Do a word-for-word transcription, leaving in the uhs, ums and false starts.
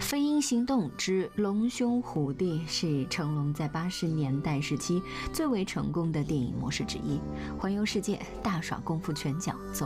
飞鹰行动之龙兄虎弟是成龙在八十年代时期最为成功的电影模式之一，环游世界大耍功夫拳脚，走